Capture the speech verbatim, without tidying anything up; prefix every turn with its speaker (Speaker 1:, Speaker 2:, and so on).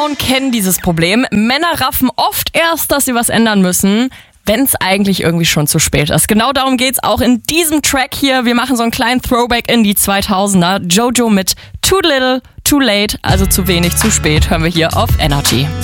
Speaker 1: Frauen kennen dieses Problem. Männer raffen oft erst, dass sie was ändern müssen, wenn es eigentlich irgendwie schon zu spät ist. Genau darum geht's auch in diesem Track hier. Wir machen so einen kleinen Throwback in die zweitausender. Jojo mit Too Little, Too Late, also zu wenig, zu spät, hören wir hier auf Energy.